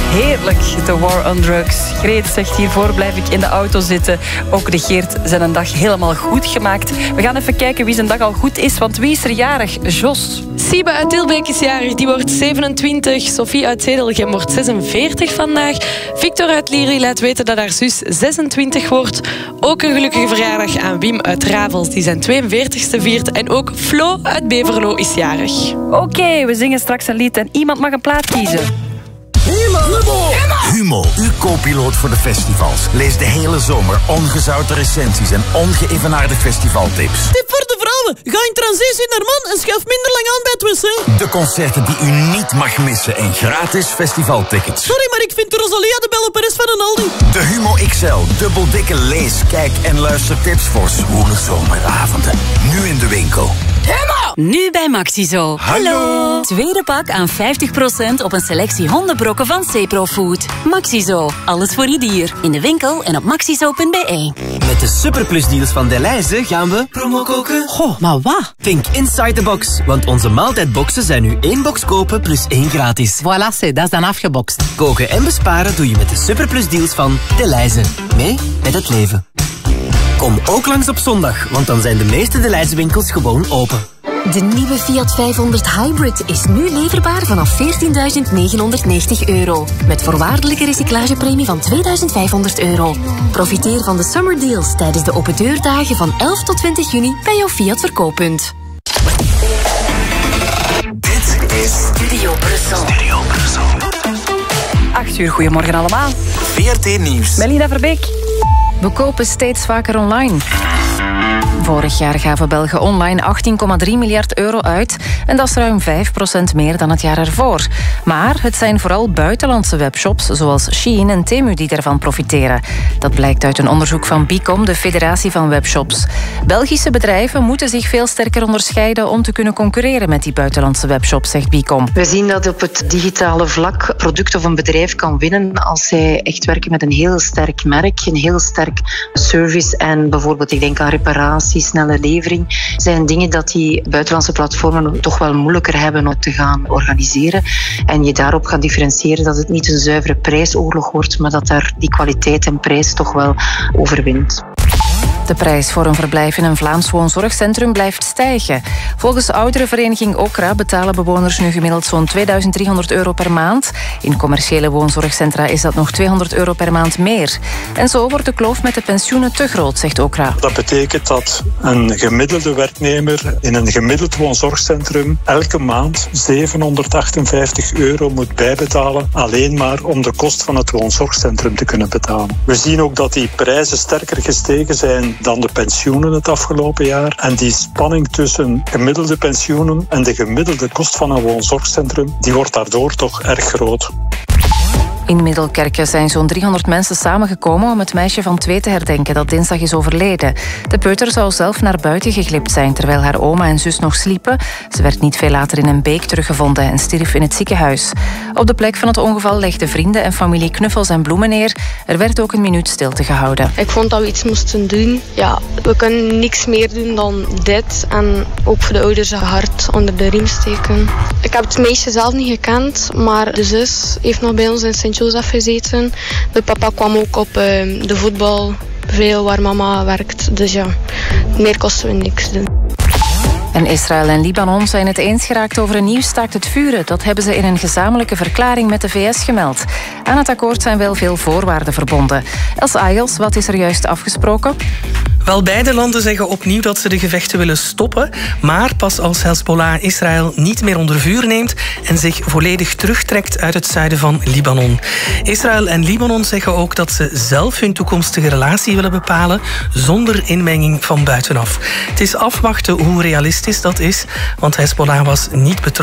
Heerlijk, de war on drugs. Greet zegt, hiervoor blijf ik in de auto zitten. Ook de Geert zijn een dag helemaal goed gemaakt. We gaan even kijken wie zijn dag al goed is, want wie is er jarig? Jos. Siebe uit Tilbeek is jarig, die wordt 27. Sophie uit Zedelgem wordt 46 vandaag. Victor uit Lieri laat weten dat haar zus 26 wordt. Ook een gelukkige verjaardag aan Wim uit Ravels, die zijn 42ste viert. En ook Flo uit Beverlo is jarig. Oké, we zingen straks een lied en iemand mag een plaat kiezen. Humo, uw co-piloot voor de festivals. Lees de hele zomer ongezouten recensies en ongeëvenaarde festivaltips. Tip voor de vrouwen. Ga in transitie naar man en schuif minder lang aan bij het wc. De concerten die u niet mag missen en gratis festivaltickets. Sorry, maar ik vind Rosalia de belle Perez van een Aldi. De Humo XL, dubbel dikke lees, kijk en luistertips voor zwoele zomeravonden. Nu in de winkel. Nu bij Maxizo. Hallo. Tweede pak aan 50% op een selectie hondenbrokken van Ceprofood. Maxizo, alles voor je dier. In de winkel en op maxizo.be. Met de superplusdeals van Delhaize gaan we promo koken. Goh, maar wat? Think inside the box, want onze maaltijdboxen zijn nu 1 box kopen plus 1 gratis. Voilà, dat is dan afgebokst. Koken en besparen doe je met de superplusdeals van Delhaize. Mee met het leven. Kom ook langs op zondag, want dan zijn de meeste Delhaize winkels gewoon open. De nieuwe Fiat 500 Hybrid is nu leverbaar vanaf €14.990. Met voorwaardelijke recyclagepremie van €2.500. Profiteer van de summer deals tijdens de open deurdagen van 11 tot 20 juni bij jouw Fiat verkooppunt. Dit is Studio Brussel. 8 uur, goedemorgen allemaal. VRT Nieuws. Melinda Verbeek. We kopen steeds vaker online. Vorig jaar gaven Belgen online €18,3 miljard uit en dat is ruim 5% meer dan het jaar ervoor. Maar het zijn vooral buitenlandse webshops zoals Shein en Temu die daarvan profiteren. Dat blijkt uit een onderzoek van Bicom, de federatie van webshops. Belgische bedrijven moeten zich veel sterker onderscheiden om te kunnen concurreren met die buitenlandse webshops, zegt Bicom. We zien dat op het digitale vlak product of een bedrijf kan winnen als zij echt werken met een heel sterk merk, een heel sterk service en bijvoorbeeld, ik denk aan reparatie, snelle levering, zijn dingen dat die buitenlandse platformen toch wel moeilijker hebben om te gaan organiseren. En je daarop gaat differentiëren dat het niet een zuivere prijsoorlog wordt, maar dat daar die kwaliteit en prijs toch wel overwint. De prijs voor een verblijf in een Vlaams woonzorgcentrum blijft stijgen. Volgens de ouderenvereniging Okra betalen bewoners nu gemiddeld zo'n €2.300 per maand. In commerciële woonzorgcentra is dat nog €200 per maand meer. En zo wordt de kloof met de pensioenen te groot, zegt Okra. Dat betekent dat een gemiddelde werknemer in een gemiddeld woonzorgcentrum elke maand €758 moet bijbetalen, alleen maar om de kost van het woonzorgcentrum te kunnen betalen. We zien ook dat die prijzen sterker gestegen zijn dan de pensioenen het afgelopen jaar. En die spanning tussen gemiddelde pensioenen en de gemiddelde kost van een woonzorgcentrum, die wordt daardoor toch erg groot. In Middelkerke zijn zo'n 300 mensen samengekomen om het meisje van 2 te herdenken dat dinsdag is overleden. De peuter zou zelf naar buiten geglipt zijn terwijl haar oma en zus nog sliepen. Ze werd niet veel later in een beek teruggevonden en stierf in het ziekenhuis. Op de plek van het ongeval legden vrienden en familie knuffels en bloemen neer. Er werd ook een minuut stilte gehouden. Ik vond dat we iets moesten doen. Ja, we kunnen niks meer doen dan dit. En ook voor de ouders een hart onder de riem steken. Ik heb het meisje zelf niet gekend, maar de zus heeft nog bij ons in Sint-Joseph gezeten. De papa kwam ook op de voetbal, veel waar mama werkt. Dus ja, meer kosten we niks doen. En Israël en Libanon zijn het eens geraakt over een nieuw staakt het vuren. Dat hebben ze in een gezamenlijke verklaring met de VS gemeld. Aan het akkoord zijn wel veel voorwaarden verbonden. Els Ayels, wat is er juist afgesproken? Wel, beide landen zeggen opnieuw dat ze de gevechten willen stoppen, maar pas als Hezbollah Israël niet meer onder vuur neemt en zich volledig terugtrekt uit het zuiden van Libanon. Israël en Libanon zeggen ook dat ze zelf hun toekomstige relatie willen bepalen zonder inmenging van buitenaf. Het is afwachten hoe realistisch dat is, want Hezbollah was niet betrokken